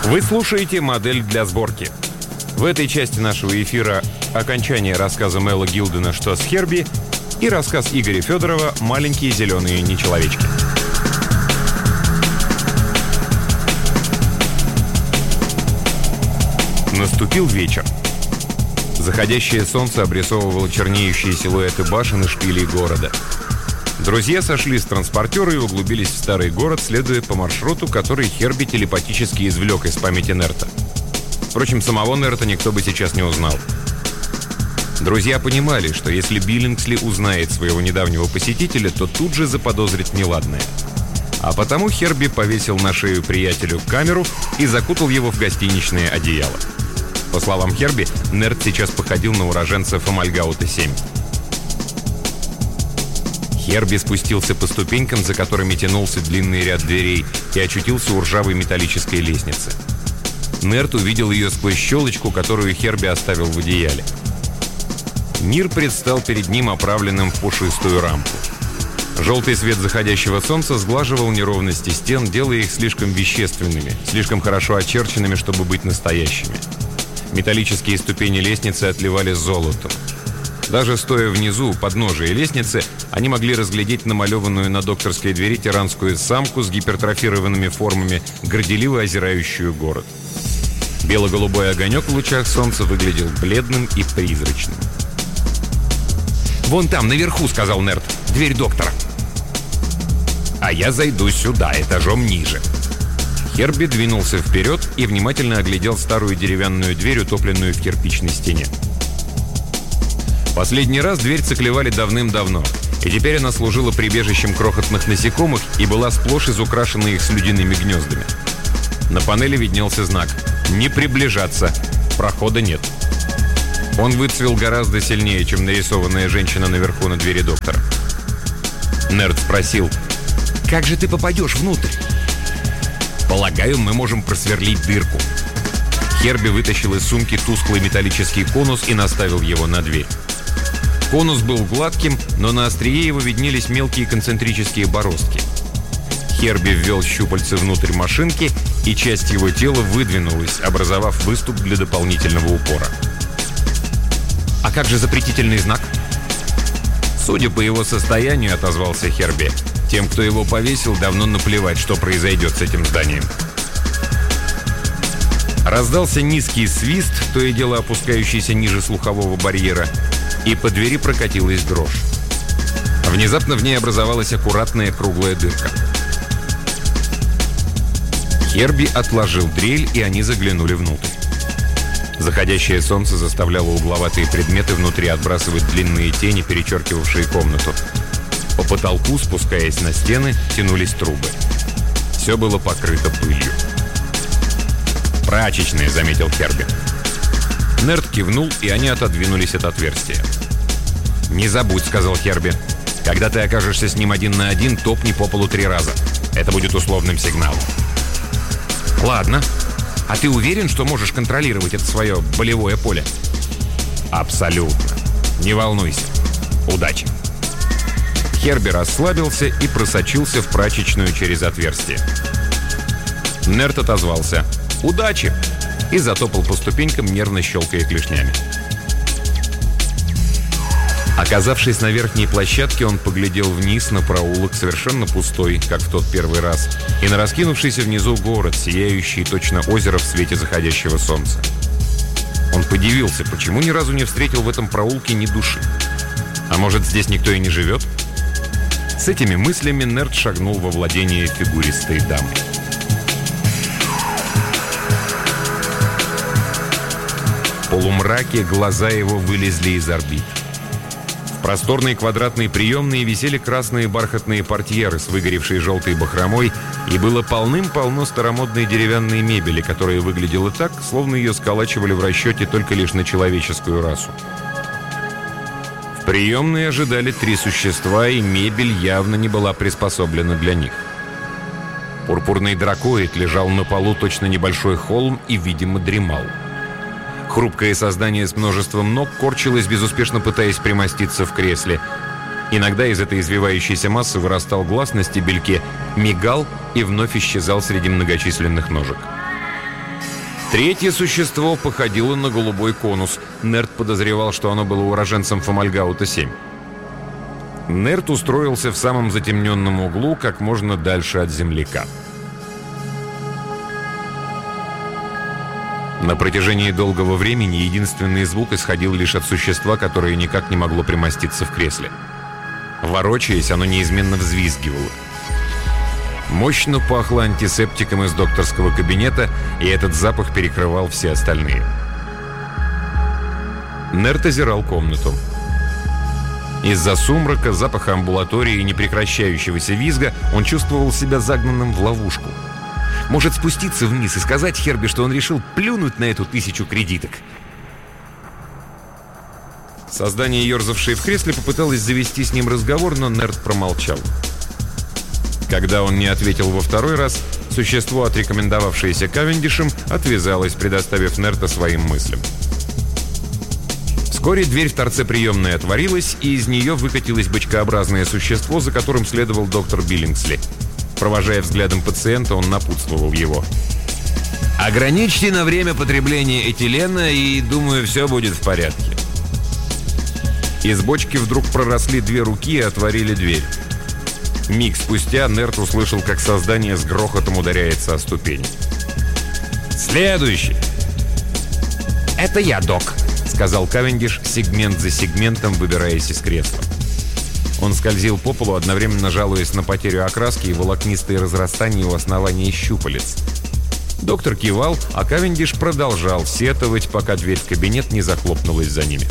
Вы слушаете «Модель для сборки». В этой части нашего эфира окончание рассказа Мэла Гилдена «Что с Херби» и рассказ Игоря Федорова «Маленькие зеленые нечеловечки». Наступил вечер. Заходящее солнце обрисовывало чернеющие силуэты башен и шпилей города. Друзья сошли с транспортера и углубились в старый город, следуя по маршруту, который Херби телепатически извлек из памяти Нерта. Впрочем, самого Нерта никто бы сейчас не узнал. Друзья понимали, что если Биллингсли узнает своего недавнего посетителя, то тут же заподозрит неладное. А потому Херби повесил на шею приятелю камеру и закутал его в гостиничное одеяло. По словам Херби, Нерт сейчас походил на уроженца Фомальгаута-7. Херби спустился по ступенькам, за которыми тянулся длинный ряд дверей, и очутился у ржавой металлической лестницы. Нерт увидел ее сквозь щелочку, которую Херби оставил в одеяле. Мир предстал перед ним оправленным в пушистую рамку. Желтый свет заходящего солнца сглаживал неровности стен, делая их слишком вещественными, слишком хорошо очерченными, чтобы быть настоящими. Металлические ступени лестницы отливали золотом. Даже стоя внизу, у подножия лестницы, они могли разглядеть намалеванную на докторской двери тиранскую самку с гипертрофированными формами, горделиво озирающую город. Бело-голубой огонек в лучах солнца выглядел бледным и призрачным. «Вон там, наверху», — сказал Нерт, — «дверь доктора». «А я зайду сюда, этажом ниже». Херби двинулся вперед и внимательно оглядел старую деревянную дверь, утопленную в кирпичной стене. Последний раз дверь циклевали давным-давно, и теперь она служила прибежищем крохотных насекомых и была сплошь изукрашена их слюдяными гнездами. На панели виднелся знак «Не приближаться, прохода нет». Он выцвел гораздо сильнее, чем нарисованная женщина наверху на двери доктора. Нерт спросил: «Как же ты попадешь внутрь?» «Полагаю, мы можем просверлить дырку». Херби вытащил из сумки тусклый металлический конус и наставил его на дверь. Конус был гладким, но на острие его виднелись мелкие концентрические бороздки. Херби ввел щупальце внутрь машинки, и часть его тела выдвинулась, образовав выступ для дополнительного упора. «А как же запретительный знак?» «Судя по его состоянию, — отозвался Херби, — тем, кто его повесил, давно наплевать, что произойдет с этим зданием». Раздался низкий свист, то и дело опускающийся ниже слухового барьера, и по двери прокатилась дрожь. Внезапно в ней образовалась аккуратная круглая дырка. Херби отложил дрель, и они заглянули внутрь. Заходящее солнце заставляло угловатые предметы внутри отбрасывать длинные тени, перечеркивавшие комнату. По потолку, спускаясь на стены, тянулись трубы. Все было покрыто пылью. «Прачечная», — заметил Херби. Нерт кивнул, и они отодвинулись от отверстия. «Не забудь», — сказал Херби. «Когда ты окажешься с ним один на один, топни по полу 3 раза. Это будет условным сигналом». «Ладно. А ты уверен, что можешь контролировать это свое болевое поле?» «Абсолютно. Не волнуйся. Удачи». Херби расслабился и просочился в прачечную через отверстие. Нерт отозвался «Удачи!» и затопал по ступенькам, нервно щелкая клешнями. Оказавшись на верхней площадке, он поглядел вниз на проулок, совершенно пустой, как в тот первый раз, и на раскинувшийся внизу город, сияющий точно озеро в свете заходящего солнца. Он подивился, почему ни разу не встретил в этом проулке ни души. А может, здесь никто и не живет? С этими мыслями Нерт шагнул во владение фигуристой дамы. В полумраке глаза его вылезли из орбит. В просторной квадратной приемной висели красные бархатные портьеры с выгоревшей желтой бахромой, и было полным-полно старомодной деревянной мебели, которая выглядела так, словно ее сколачивали в расчете только лишь на человеческую расу. В приемной ожидали 3 существа, и мебель явно не была приспособлена для них. Пурпурный дракоид лежал на полу точно небольшой холм и, видимо, дремал. Хрупкое создание с множеством ног корчилось, безуспешно пытаясь примоститься в кресле. Иногда из этой извивающейся массы вырастал глаз на стебельке, мигал и вновь исчезал среди многочисленных ножек. Третье существо походило на голубой конус. Нерт подозревал, что оно было уроженцем Фомальгаута-7. Нерт устроился в самом затемненном углу, как можно дальше от земляка. На протяжении долгого времени единственный звук исходил лишь от существа, которое никак не могло примоститься в кресле. Ворочаясь, оно неизменно взвизгивало. Мощно пахло антисептиком из докторского кабинета, и этот запах перекрывал все остальные. Нерт озирал комнату. Из-за сумрака, запаха амбулатории и непрекращающегося визга он чувствовал себя загнанным в ловушку. Может спуститься вниз и сказать Херби, что он решил плюнуть на эту 1000 кредиток. Создание, ерзавшее в кресле, попыталось завести с ним разговор, но Нерт промолчал. Когда он не ответил во второй раз, существо, отрекомендовавшееся Кавендишем, отвязалось, предоставив Нерта своим мыслям. Вскоре дверь в торце приемной отворилась, и из нее выкатилось бочкообразное существо, за которым следовал доктор Биллингсли. Провожая взглядом пациента, он напутствовал его. «Ограничьте на время потребления этилена, и, думаю, все будет в порядке». Из бочки вдруг проросли 2 руки и отворили дверь. Миг спустя Нерт услышал, как создание с грохотом ударяется о ступень. «Следующий!» «Это я, док», — сказал Кавендиш, сегмент за сегментом выбираясь из кресла. Он скользил по полу, одновременно жалуясь на потерю окраски и волокнистые разрастания у основания щупалец. Доктор кивал, а Кавендиш продолжал сетовать, пока дверь в кабинет не захлопнулась за ними.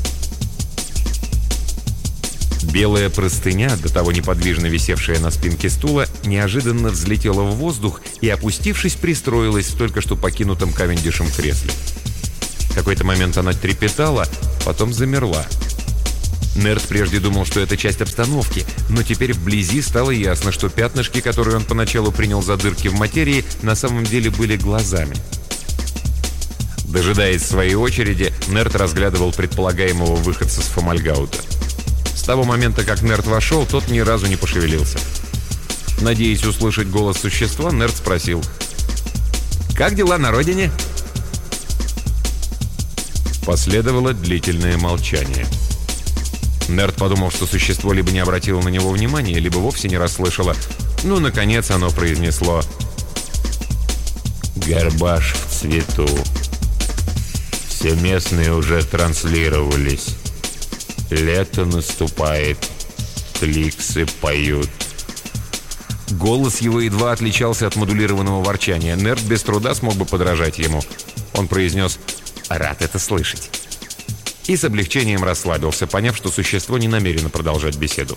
Белая простыня, до того неподвижно висевшая на спинке стула, неожиданно взлетела в воздух и, опустившись, пристроилась в только что покинутом Кавендишем кресле. В какой-то момент она трепетала, потом замерла. Нерт прежде думал, что это часть обстановки, но теперь вблизи стало ясно, что пятнышки, которые он поначалу принял за дырки в материи, на самом деле были глазами. Дожидаясь своей очереди, Нерт разглядывал предполагаемого выходца с Фомальгаута. С того момента, как Нерт вошел, тот ни разу не пошевелился. Надеясь услышать голос существа, Нерт спросил: «Как дела на родине?» Последовало длительное молчание. Нерт подумал, что существо либо не обратило на него внимания, либо вовсе не расслышало. Ну, наконец, оно произнесло: «Горбаш в цвету. Все местные уже транслировались. Лето наступает. Кликсы поют». Голос его едва отличался от модулированного ворчания. Нерт без труда смог бы подражать ему. Он произнес: «Рад это слышать». И с облегчением расслабился, поняв, что существо не намерено продолжать беседу.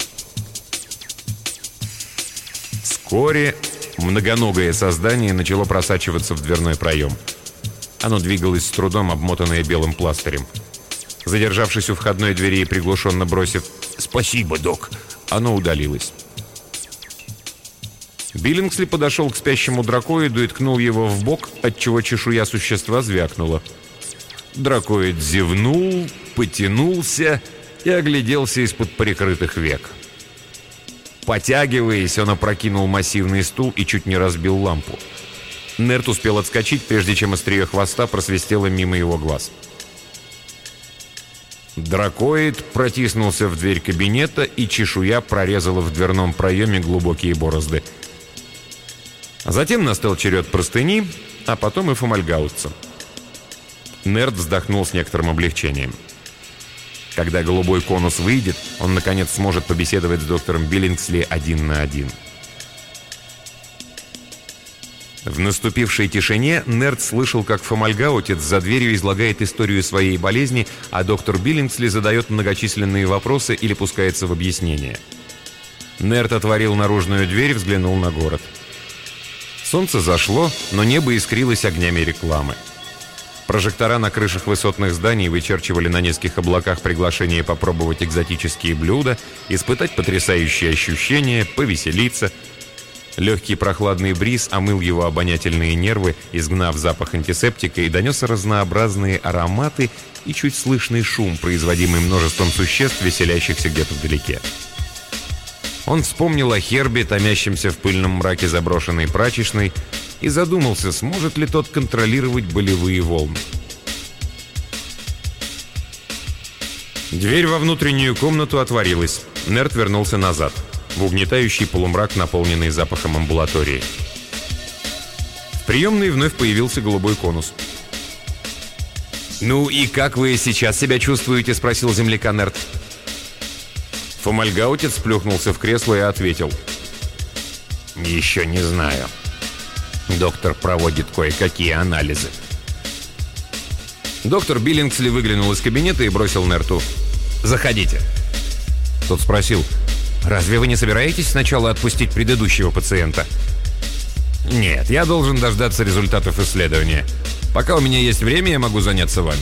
Вскоре многоногое создание начало просачиваться в дверной проем. Оно двигалось с трудом, обмотанное белым пластырем. Задержавшись у входной двери и приглушенно бросив «Спасибо, док», оно удалилось. Биллингсли подошел к спящему дракоиду и ткнул его в бок, отчего чешуя существа звякнула. Дракоид зевнул, потянулся и огляделся из-под прикрытых век. Потягиваясь, он опрокинул массивный стул и чуть не разбил лампу. Нерт успел отскочить, прежде чем острие хвоста просвистело мимо его глаз. Дракоид протиснулся в дверь кабинета, и чешуя прорезала в дверном проеме глубокие борозды. Затем настал черед простыни, а потом и фомальгаутца. Нерт вздохнул с некоторым облегчением. Когда голубой конус выйдет, он, наконец, сможет побеседовать с доктором Биллингсли 1 на 1. В наступившей тишине Нерт слышал, как фомальгаутец за дверью излагает историю своей болезни, а доктор Биллингсли задает многочисленные вопросы или пускается в объяснение. Нерт отворил наружную дверь и взглянул на город. Солнце зашло, но небо искрилось огнями рекламы. Прожектора на крышах высотных зданий вычерчивали на низких облаках приглашение попробовать экзотические блюда, испытать потрясающие ощущения, повеселиться. Легкий прохладный бриз омыл его обонятельные нервы, изгнав запах антисептика, и донес разнообразные ароматы и чуть слышный шум, производимый множеством существ, веселящихся где-то вдалеке. Он вспомнил о Херби, томящемся в пыльном мраке заброшенной прачечной, и задумался, сможет ли тот контролировать болевые волны. Дверь во внутреннюю комнату отворилась. Нерт вернулся назад, в угнетающий полумрак, наполненный запахом амбулатории. В приемной вновь появился голубой конус. «Ну и как вы сейчас себя чувствуете?» — спросил земляка Нерт. Фомальгаутец плюхнулся в кресло и ответил: «Еще не знаю. Доктор проводит кое-какие анализы». Доктор Биллингсли выглянул из кабинета и бросил Нерту: «Заходите». Тот спросил: «Разве вы не собираетесь сначала отпустить предыдущего пациента?» «Нет, я должен дождаться результатов исследования. Пока у меня есть время, я могу заняться вами».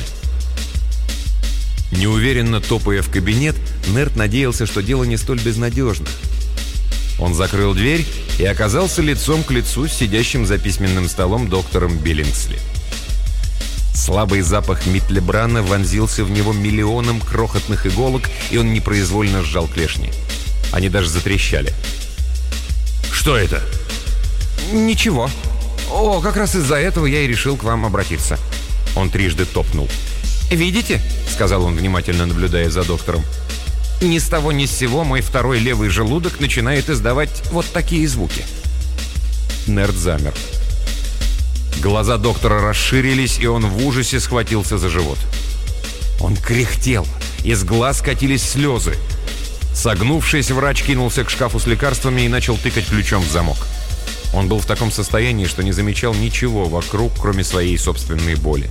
Неуверенно топая в кабинет, Нерт надеялся, что дело не столь безнадежно. Он закрыл дверь и оказался лицом к лицу с сидящим за письменным столом доктором Биллингсли. Слабый запах митлебрана вонзился в него миллионом крохотных иголок, и он непроизвольно сжал клешни. Они даже затрещали. «Что это?» «Ничего. О, как раз из-за этого я и решил к вам обратиться». Он трижды топнул. «Видите?» — сказал он, внимательно наблюдая за доктором. «Ни с того ни с сего мой второй левый желудок начинает издавать вот такие звуки». Нерт замер. Глаза доктора расширились, и он в ужасе схватился за живот. Он кряхтел, из глаз катились слезы. Согнувшись, врач кинулся к шкафу с лекарствами и начал тыкать ключом в замок. Он был в таком состоянии, что не замечал ничего вокруг, кроме своей собственной боли.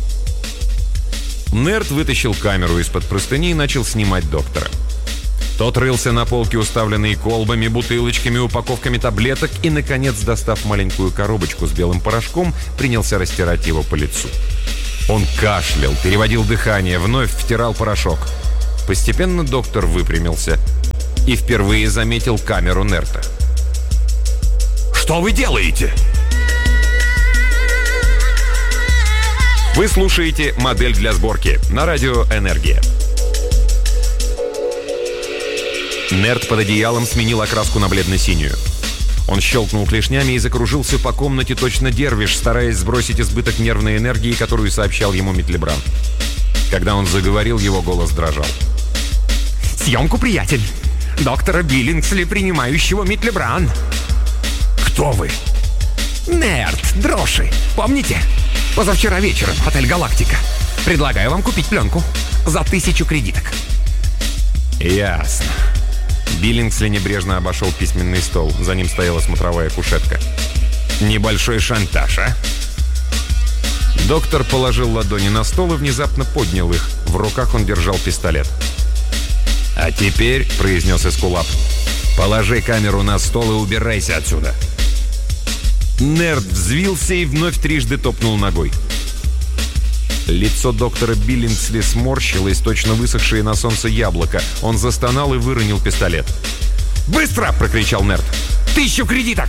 Нерт вытащил камеру из-под простыни и начал снимать доктора. Тот рылся на полке, уставленной колбами, бутылочками, упаковками таблеток, и, наконец, достав маленькую коробочку с белым порошком, принялся растирать его по лицу. Он кашлял, переводил дыхание, вновь втирал порошок. Постепенно доктор выпрямился и впервые заметил камеру Нерта. «Что вы делаете?» Вы слушаете «Модель для сборки» на радио «Энергия». Нерт под одеялом сменил окраску на бледно-синюю. Он щелкнул клешнями и закружился по комнате точно дервиш, стараясь сбросить избыток нервной энергии, которую сообщал ему Митлебран. Когда он заговорил, его голос дрожал. «Съемку, приятель! Доктора Биллингсли, принимающего Митлебран!» «Кто вы?» «Нерт, Дроши, помните? Позавчера вечером, отель «Галактика». Предлагаю вам купить пленку за 1000 кредиток». «Ясно». Биллингсли небрежно обошел письменный стол. За ним стояла смотровая кушетка. «Небольшой шантаж, а?» Доктор положил ладони на стол и внезапно поднял их. В руках он держал пистолет. «А теперь», — произнес Эскулап, — «положи камеру на стол и убирайся отсюда». Нерт взвился и вновь трижды топнул ногой. Лицо доктора Биллингсли сморщилось, точно высохшее на солнце яблоко. Он застонал и выронил пистолет. «Быстро!» — прокричал Нерт. 1000 кредиток!»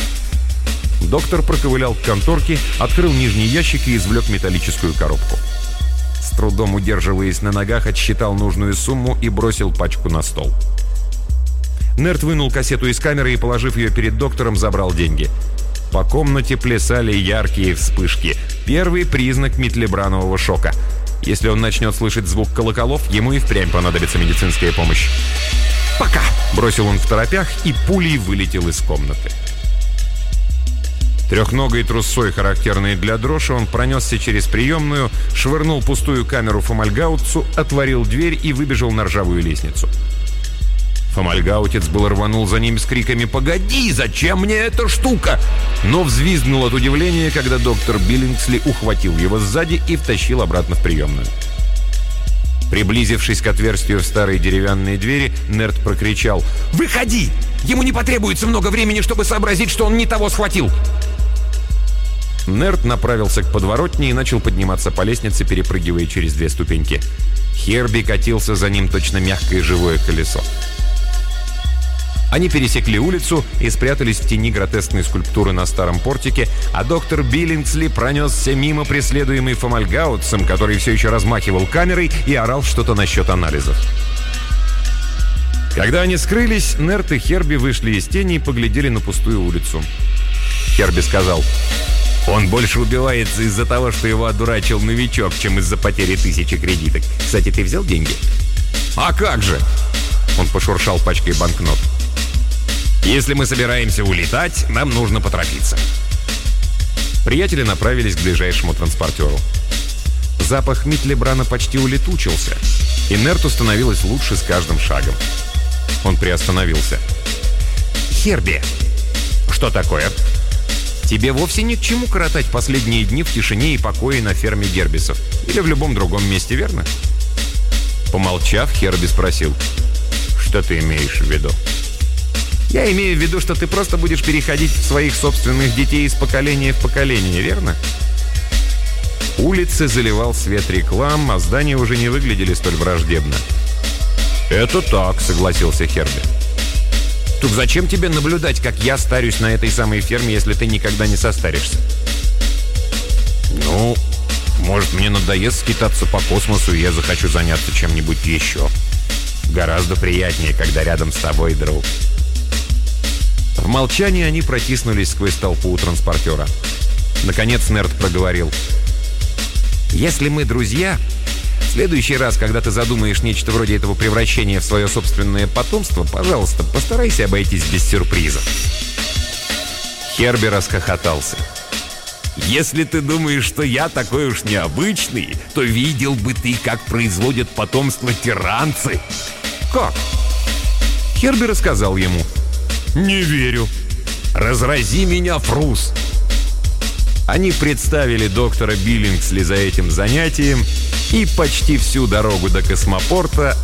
Доктор проковылял к конторке, открыл нижний ящик и извлек металлическую коробку. С трудом удерживаясь на ногах, отсчитал нужную сумму и бросил пачку на стол. Нерт вынул кассету из камеры и, положив ее перед доктором, забрал деньги. По комнате плясали яркие вспышки. Первый признак митлебранового шока. Если он начнет слышать звук колоколов, ему и впрямь понадобится медицинская помощь. «Пока!» – бросил он второпях и пулей вылетел из комнаты. Трехногой трусой, характерной для Дроши, он пронесся через приемную, швырнул пустую камеру Фомальгаутцу, отворил дверь и выбежал на ржавую лестницу. Фомальгаутец был рванул за ним с криками «Погоди, зачем мне эта штука?», но взвизгнул от удивления, когда доктор Биллингсли ухватил его сзади и втащил обратно в приемную. Приблизившись к отверстию в старой деревянной двери, Нерт прокричал «Выходи! Ему не потребуется много времени, чтобы сообразить, что он не того схватил!» Нерт направился к подворотне и начал подниматься по лестнице, перепрыгивая через 2 ступеньки. Херби катился за ним точно мягкое живое колесо. Они пересекли улицу и спрятались в тени гротескной скульптуры на старом портике, а доктор Биллингсли пронесся мимо, преследуемый Фомальгаутцем, который все еще размахивал камерой и орал что-то насчет анализов. Когда они скрылись, Нерт и Херби вышли из тени и поглядели на пустую улицу. Херби сказал: «Он больше убивается из-за того, что его одурачил новичок, чем из-за потери 1000 кредиток. Кстати, ты взял деньги?» «А как же?» Он пошуршал пачкой банкнот. «Если мы собираемся улетать, нам нужно поторопиться». Приятели направились к ближайшему транспортеру. Запах Митлебрана почти улетучился, и Нерту становилось лучше с каждым шагом. Он приостановился. «Херби!» «Что такое?» «Тебе вовсе ни к чему коротать последние дни в тишине и покое на ферме Гербисов. Или в любом другом месте, верно?» Помолчав, Херби спросил: «Что ты имеешь в виду?» «Я имею в виду, что ты просто будешь переходить своих собственных детей из поколения в поколение, верно?» Улицы заливал свет реклам, а здания уже не выглядели столь враждебно. «Это так», — согласился Херби. «Так зачем тебе наблюдать, как я старюсь на этой самой ферме, если ты никогда не состаришься?» «Ну, может, мне надоест скитаться по космосу, и я захочу заняться чем-нибудь еще. Гораздо приятнее, когда рядом с тобой друг». В молчании они протиснулись сквозь толпу у транспортера. Наконец Нерт проговорил: «Если мы друзья, в следующий раз, когда ты задумаешь нечто вроде этого превращения в свое собственное потомство, пожалуйста, постарайся обойтись без сюрпризов». Херби расхохотался. «Если ты думаешь, что я такой уж необычный, то видел бы ты, как производят потомство тиранцы». «Как?» Херби рассказал ему. «Не верю». «Разрази меня, Фрус!» Они представили доктора Биллингсли за этим занятием, и почти всю дорогу до космопорта